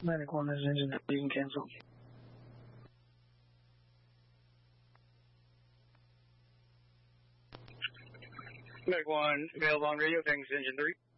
Atlantic 1, this is engine 3, you can cancel. Atlantic 1, available on radio, thanks, engine 3.